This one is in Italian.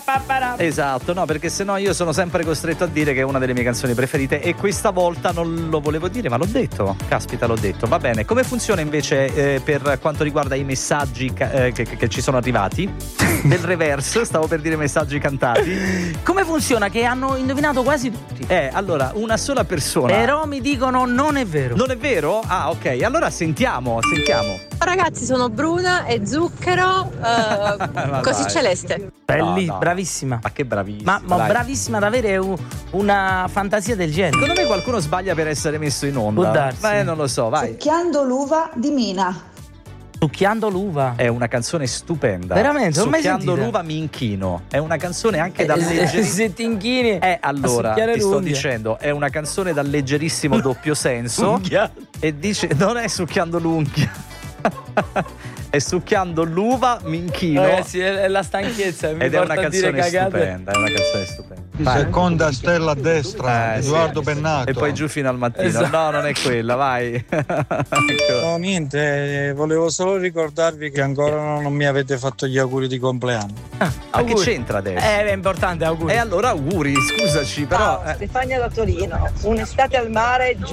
Esatto, no, perché sennò io sono sempre costretto a dire che è una delle mie canzoni preferite e questa volta non lo volevo dire, ma l'ho detto. Caspita, l'ho detto. Va bene, come funziona invece per quanto riguarda i messaggi che ci sono arrivati? Del reverse, stavo per dire messaggi cantati. Come funziona? Che hanno indovinato quasi tutti. Allora, una sola persona. Però mi dicono non è vero. Non è vero? Ah, ok, allora sentiamo. Ragazzi, sono Bruna e Zucchero, così dai. celeste. Bellissima, No. bravissima. Ma che bravissima. Ma dai. bravissima ad avere una fantasia del genere. Secondo me qualcuno sbaglia per essere messo in onda. Può darsi. Ma non lo so, vai. Succhiando l'uva di Mina. Succhiando l'uva. È una canzone stupenda. Veramente, non ho mai Succhiando sentita. l'uva mi inchino. È una canzone anche da leggerissimo. Se ti inchini. Allora, a succhiare ti sto l'unghia. dicendo, è una canzone dal leggerissimo doppio senso. Unghia. E dice, non è succhiando l'unghia. È succhiando l'uva mi inchino. Sì, è la stanchezza. Mi Ed è una porta a dire canzone cagate. stupenda. È una canzone stupenda. Seconda stella a destra, Edoardo sì. Bennato. E poi giù fino al mattino. Esatto. No, non è quella, vai. No, niente, volevo solo ricordarvi che ancora non mi avete fatto gli auguri di compleanno. Ma che Auguri. c'entra adesso? È importante, auguri. E allora auguri, scusaci, però. Stefania da Torino, un'estate al mare